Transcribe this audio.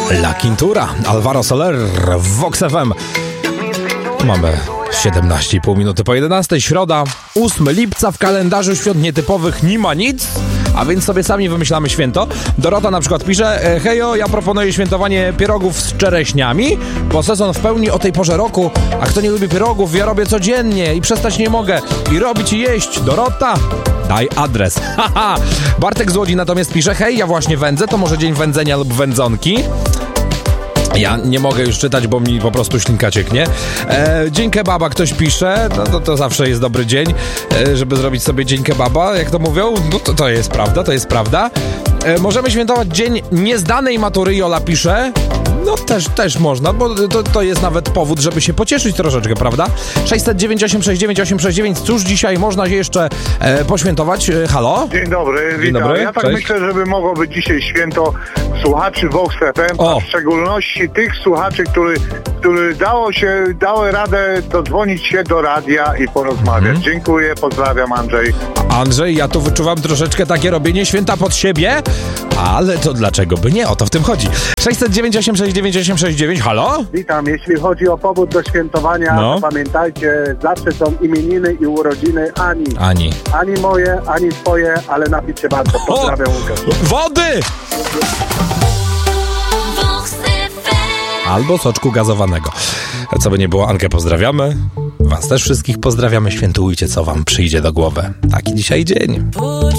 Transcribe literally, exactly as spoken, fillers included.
La Quintura, Alvaro Soler w Vox F M. Mamy siedemnaście i pół minuty po jedenastej, środa, ósmego lipca, w kalendarzu świąt nietypowych nie ma nic, a więc sobie sami wymyślamy święto. Dorota na przykład pisze: hejo, ja proponuję świętowanie pierogów z czereśniami, bo sezon w pełni o tej porze roku, a kto nie lubi pierogów, ja robię codziennie i przestać nie mogę i robić i jeść. Dorota, daj adres. Haha. Bartek z Łodzi natomiast pisze: hej, ja właśnie wędzę, to może dzień wędzenia lub wędzonki. Ja nie mogę już czytać, bo mi po prostu ślinka cieknie. E, dzień kebaba ktoś pisze, no to, to zawsze jest dobry dzień, e, żeby zrobić sobie dzień kebaba, jak to mówią. No to, to jest prawda, to jest prawda. E, możemy świętować dzień niezdanej matury, Jola pisze. No też, też można, bo to, to jest nawet powód, żeby się pocieszyć troszeczkę, prawda? sześćset dziewięć osiem sześć dziewięć osiem sześć dziewięć. Cóż dzisiaj można się jeszcze e, poświętować? E, halo? Dzień dobry, witam. Dzień dobry, ja tak cześć. myślę, żeby mogło być dzisiaj święto słuchaczy Vox F M, O. a w szczególności tych słuchaczy, który, który dało się, dały radę dodzwonić się do radia i porozmawiać. Mhm. Dziękuję, pozdrawiam, Andrzej. Andrzej, ja tu wyczuwam troszeczkę takie robienie święta pod siebie, ale to dlaczego by nie? O to w tym chodzi. sześćset dziewięć osiem sześć dziewięć osiem sześć dziewięć, halo? Witam, jeśli chodzi o powód do świętowania, No. to pamiętajcie, zawsze są imieniny i urodziny Ani. Ani. Ani moje, ani twoje, ale napiszcie bardzo. Pozdrawiam, Łukasz. Wody! Albo soczku gazowanego. Co by nie było, Ankę pozdrawiamy. Was też wszystkich pozdrawiamy. Świętujcie, co wam przyjdzie do głowy. Taki dzisiaj dzień.